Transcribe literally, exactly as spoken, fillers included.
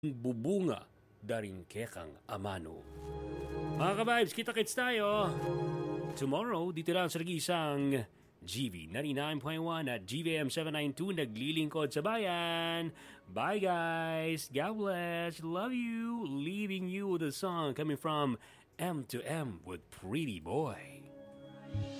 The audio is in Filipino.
bubunga daring kekang amano. Mga ka-vibes, kita-kits tayo tomorrow dito lang sa Nagisang G V ninety-nine point one at G V M seven ninety-two, naglilingkod sa bayan. Bye guys, God bless, love you, leaving you with a song coming from M to M with Pretty Boy.